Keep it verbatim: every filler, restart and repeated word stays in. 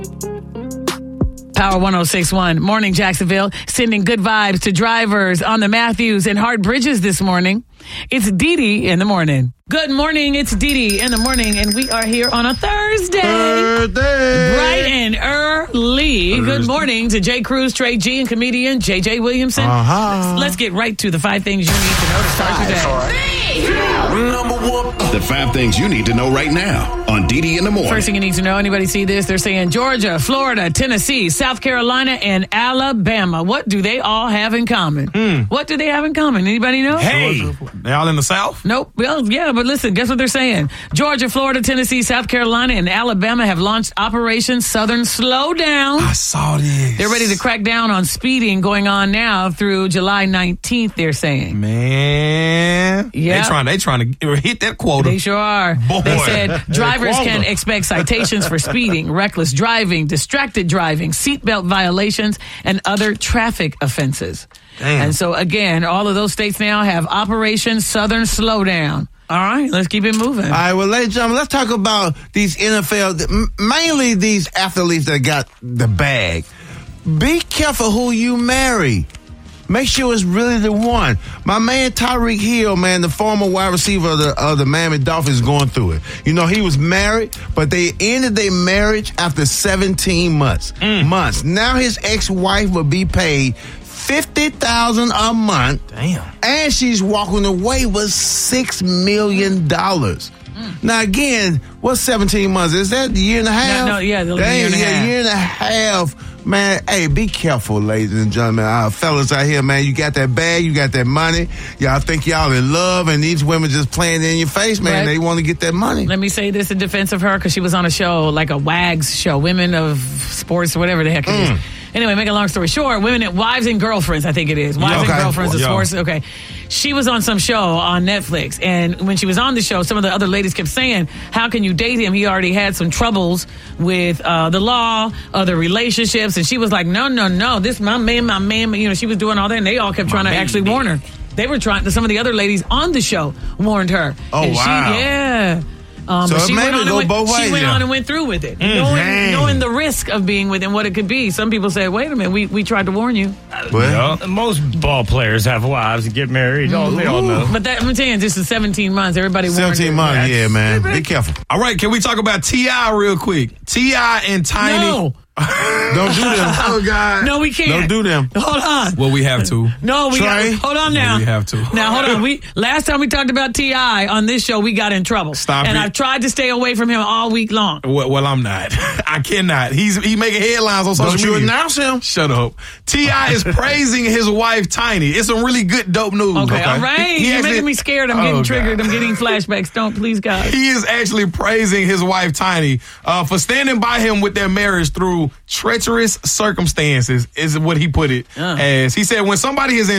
Power one oh six point one. Morning, Jacksonville. Sending good vibes to drivers on the Matthews and Hart Bridges this morning. It's Dee Dee in the morning. Good morning. It's Dee Dee in the morning, and we are here on a Thursday. Thursday. Bright and early. Thursday. Good morning to Jay Cruz, Trey G, and comedian J J Williamson. Uh-huh. Let's get right to the five things you need to know to start your day. Number one. The five things you need to know right now on Dee Dee in the morning. First thing you need to know, anybody see this? They're saying Georgia, Florida, Tennessee, South Carolina, and Alabama. What do they all have in common? Hmm. What do they have in common? Anybody know? Hey, they all in the South? Nope. Well, yeah, but listen, guess what they're saying? Georgia, Florida, Tennessee, South Carolina, and Alabama have launched Operation Southern Slowdown. I saw this. They're ready to crack down on speeding going on now through July nineteenth, they're saying. Man. Yeah. They trying, they trying to hit that quota. They sure are. Boy. They said drivers Quota. can expect citations for speeding, reckless driving, distracted driving, seatbelt violations, and other traffic offenses. Damn. And so, again, all of those states now have Operation Southern Slowdown. All right, let's keep it moving. All right, well, ladies and gentlemen, let's talk about these N F L, mainly these athletes that got the bag. Be careful who you marry. Make sure it's really the one. My man Tyreek Hill, man, the former wide receiver of the, of the Miami Dolphins, is going through it. You know, he was married, but they ended their marriage after seventeen months. Mm. Months. Now his ex-wife will be paid fifty thousand dollars a month. Damn. And she's walking away with six million dollars. Mm. Now, again, what's seventeen months? Is that a year and a half? No, no yeah, a Dang, year and a yeah, half. year and a half. Man, hey, be careful, ladies and gentlemen. Uh, fellas out here, man, you got that bag, you got that money. Y'all think y'all in love, and these women just playing in your face, man. Right. They want to get that money. Let me say this in defense of her, because she was on a show, like a WAGS show, Women of Sports, whatever the heck it Mm. is. Anyway, make a long story short, women, wives and girlfriends, I think it is. Wives Okay. and girlfriends of Yeah. sports. Okay. She was on some show on Netflix, and when she was on the show, some of the other ladies kept saying, how can you date him? He already had some troubles with uh, the law, other relationships, and she was like, no, no, no, this my man, my man. You know, she was doing all that, and they all kept trying to baby. actually warn her. They were trying, some of the other ladies on the show warned her. Oh, and wow. She, yeah. Um, So but it she maybe went, on and, go went, both she ways, went yeah. on and went through with it, Mm, knowing, dang. knowing the risk of being with him, what it could be. Some people say, wait a minute, we, we tried to warn you. Well, Yeah, most ball players have wives and get married. Oh, they all know. But that, I'm saying, this is seventeen months. Everybody warned seventeen her. months, yeah, man. Be careful. All right, can we talk about T I real quick? T I and Tiny. No. Don't do them. Oh, God. No, we can't. Don't do them. Hold on. Well, we have to. No, we Trey? got, hold on now. No, we have to. Now, hold on. We last time we talked about T I on this show, we got in trouble. Stop and it. I've tried to stay away from him all week long. Well, well, I'm not. I cannot. He's he making headlines on social Don't you media. announce him. Shut up. T I is praising his wife, Tiny. It's some really good, dope news. Okay, all right. He- he You're actually- making me scared. I'm Oh, getting God. triggered. I'm getting flashbacks. Don't, please, God. He is actually praising his wife, Tiny, uh, for standing by him with their marriage through treacherous circumstances, is what he put it Uh. as. He said, when somebody is in